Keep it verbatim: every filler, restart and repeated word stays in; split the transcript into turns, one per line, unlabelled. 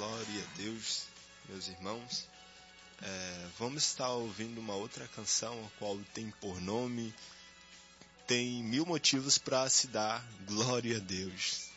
Glória a Deus, meus irmãos. É, vamos estar ouvindo uma outra canção, a qual tem por nome Tem Mil Motivos para se dar Glória a Deus.